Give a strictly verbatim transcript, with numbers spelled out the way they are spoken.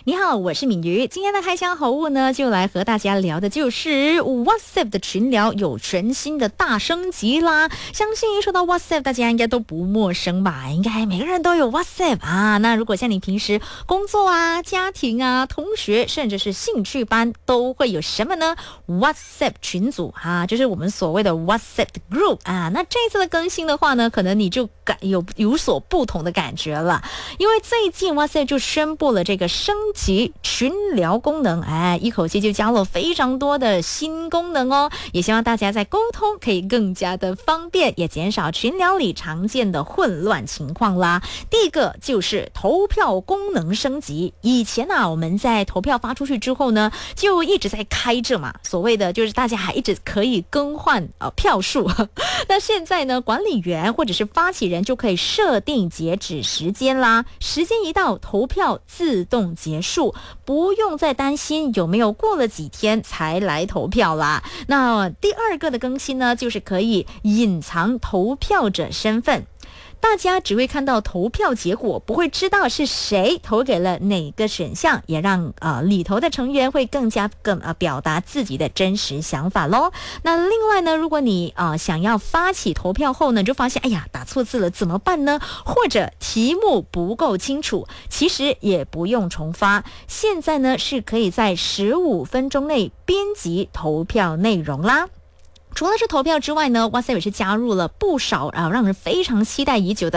你好，我是敏瑜。今天的开箱好物呢，就来和大家聊的就是 WhatsApp 的群聊有全新的大升级啦。相信一说到 WhatsApp， 大家应该都不陌生吧？应该每个人都有 WhatsApp 啊。那如果像你平时工作啊、家庭啊、同学，甚至是兴趣班，都会有什么呢 ？WhatsApp 群组啊，就是我们所谓的 WhatsApp Group 啊。那这次的更新的话呢，可能你就感有有所不同的感觉了，因为最近 WhatsApp 就宣布了这个升级群聊功能，哎，一口气就加了非常多的新功能哦，也希望大家在沟通可以更加的方便，也减少群聊里常见的混乱情况啦。第一个就是投票功能升级，以前啊我们在投票发出去之后呢，就一直在开着嘛，所谓的就是大家还一直可以更换呃票数，那现在呢，管理员或者是发起人就可以设定截止时间啦，时间一到，投票自动结束，不用再担心有没有过了几天才来投票啦。那第二个的更新呢，就是可以隐藏投票者身份。大家只会看到投票结果，不会知道是谁投给了哪个选项，也让呃里头的成员会更加更呃表达自己的真实想法咯。那另外呢，如果你呃想要发起投票后呢，就发现哎呀打错字了怎么办呢？或者题目不够清楚，其实也不用重发。现在呢是可以在十五分钟内编辑投票内容啦。除了是投票之外呢 ，WhatsApp 也是加入了不少啊让人非常期待已久的